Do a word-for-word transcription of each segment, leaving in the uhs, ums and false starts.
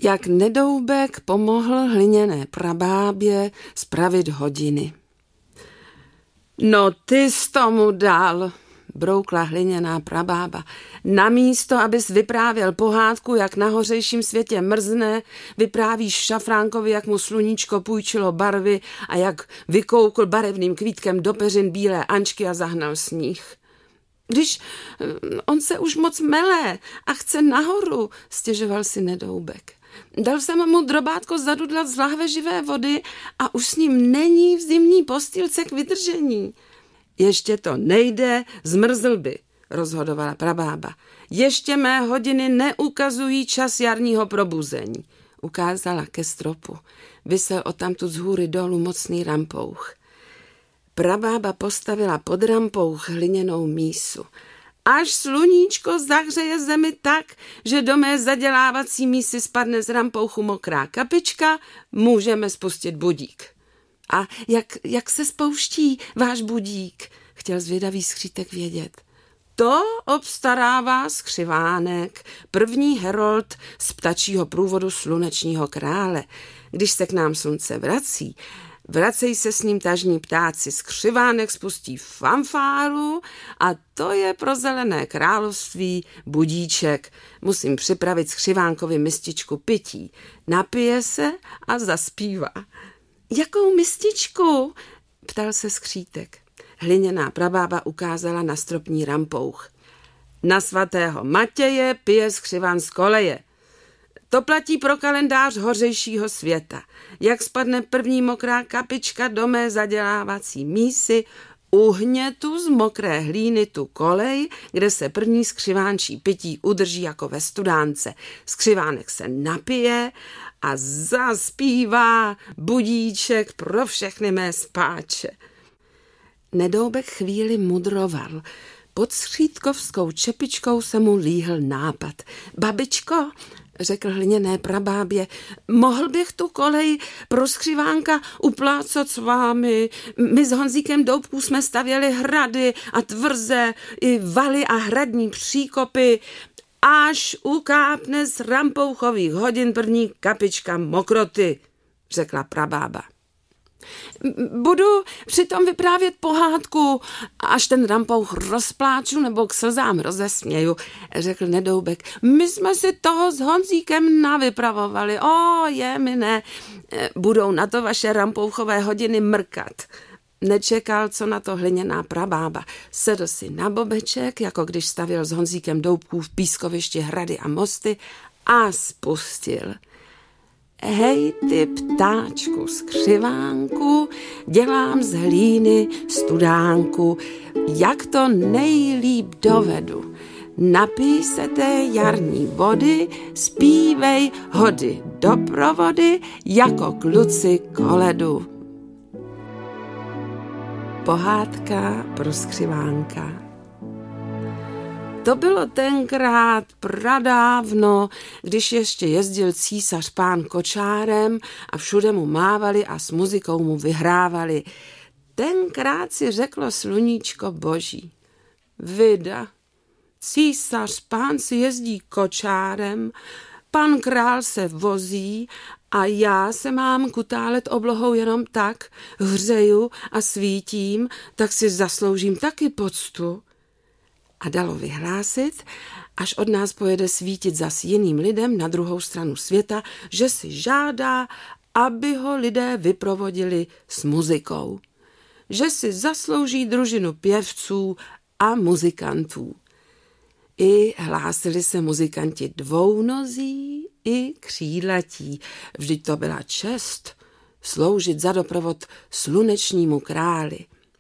Jak Nedoubek pomohl hliněné prabábě spravit hodiny. No ty jsi tomu dal, broukla hliněná prabába. Namísto, abys vyprávěl pohádku, jak na hořejším světě mrzne, vyprávíš Šafránkovi, jak mu sluníčko půjčilo barvy a jak vykoukl barevným kvítkem do peřin bílé Ančky a zahnal sníh. Když on se už moc mele a chce nahoru, stěžoval si Nedoubek. Dal jsem mu drobátko zadudlat z lahve živé vody a už s ním není v zimní postýlce k vydržení. Ještě to nejde, zmrzl by, rozhodovala prabába. Ještě mé hodiny neukazují čas jarního probuzení. Ukázala ke stropu. Visel odtamtud z hůry dolů mocný rampouch. Prabába postavila pod rampouch hliněnou mísu. Až sluníčko zahřeje zemi tak, že do mé zadělávací mísy spadne z rampouchu mokrá kapička, můžeme spustit budík. A jak, jak se spouští váš budík? Chtěl zvědavý skřítek vědět. To obstarává skřivánek, první herold z ptačího průvodu slunečního krále. Když se k nám slunce vrací, vracejí se s ním tažní ptáci, skřivánek spustí fanfáru a to je pro zelené království budíček. Musím připravit skřivánkovi mističku pití. Napije se a zaspívá. Jakou mističku? Ptal se skřítek. Hliněná prabába ukázala na stropní rampouch. Na svatého Matěje pije skřiván z koleje. To platí pro kalendář hořejšího světa. Jak spadne první mokrá kapička do mé zadělávací mísy, uhně tu z mokré hlíny tu kolej, kde se první skřivánčí pití udrží jako ve studánce. Skřivánek se napije a zaspívá budíček pro všechny mé spáče. Nedoubek chvíli mudroval. Pod skřítkovskou čepičkou se mu líhl nápad. Babičko, řekl hliněné prabábě, mohl bych tu kolej pro skřivánka uplácat s vámi. My s Honzíkem Doubků jsme stavěli hrady a tvrze, i valy a hradní příkopy, až ukápne z rampouchových hodin první kapička mokroty, řekla prabába. Budu přitom vyprávět pohádku, až ten rampouch rozpláču nebo k slzám rozesměju, řekl Nedoubek. My jsme si toho s Honzíkem navypravovali. O, je mi ne, budou na to vaše rampouchové hodiny mrkat. Nečekal, co na to hliněná prabába. Sedl si na bobeček, jako když stavěl s Honzíkem Doubků v pískovišti hrady a mosty a spustil. Hej ty ptáčku skřivánku, dělám z hlíny studánku, jak to nejlíp dovedu. Napij se té jarní vody, zpívej hody do provody, jako kluci koledu. Pohádka pro skřivánka. To bylo tenkrát pradávno, když ještě jezdil císař pán kočárem a všude mu mávali a s muzikou mu vyhrávali. Tenkrát si řeklo sluníčko boží. Vida, císař pán si jezdí kočárem, pan král se vozí a já se mám kutálet oblohou jenom tak, hřeju a svítím, tak si zasloužím taky poctu. A dalo vyhlásit, až od nás pojede svítit zas jiným lidem na druhou stranu světa, že si žádá, aby ho lidé vyprovodili s muzikou. Že si zaslouží družinu pěvců a muzikantů. I hlásili se muzikanti dvounozí i křídlatí. Vždyť to byla čest sloužit za doprovod slunečnímu králi.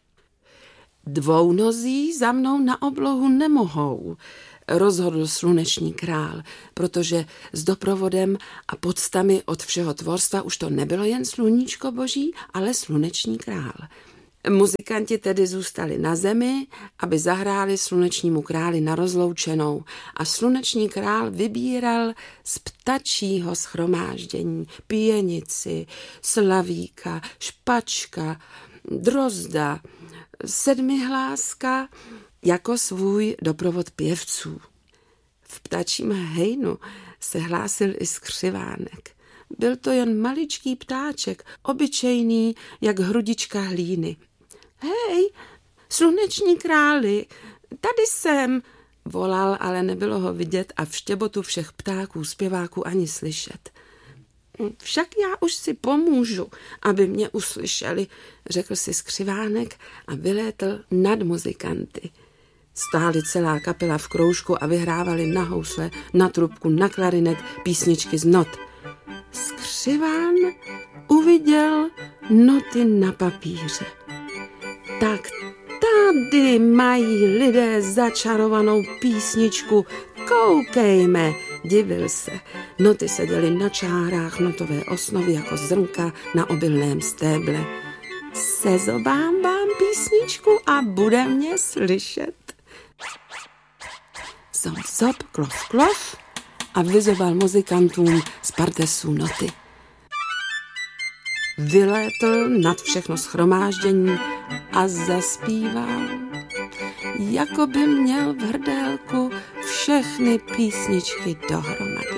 Dvounozí za mnou na oblohu nemohou, rozhodl sluneční král, protože s doprovodem a poctami od všeho tvorstva už to nebylo jen sluníčko boží, ale sluneční král. Muzikanti tedy zůstali na zemi, aby zahráli slunečnímu králi na rozloučenou a sluneční král vybíral z ptačího shromáždění pěnici, slavíka, špačka, drozda, sedmihláska jako svůj doprovod pěvců. V ptačím hejnu se hlásil i skřivánek. Byl to jen maličký ptáček, obyčejný, jak hrudička hlíny. Hej, sluneční králi, tady jsem, volal, ale nebylo ho vidět a v štěbotu všech ptáků, zpěváků ani slyšet. Však já už si pomůžu, aby mě uslyšeli, řekl si skřivánek a vylétl nad muzikanty. Stáli celá kapela v kroužku a vyhrávali na housle, na trubku, na klarinet písničky z not. Skřiván uviděl noty na papíře. Tak tady mají lidé začarovanou písničku, koukejme, divil se. Noty seděly na čárách notové osnovy jako zrnka na obilném stéble. Sezobám vám písničku a bude mě slyšet. Zob, zob, klof, klof a vyzoval muzikantům z partesů noty. Vylétl nad všechno shromáždění a zaspíval, jako by měl v hrdélku všechny písničky dohromady.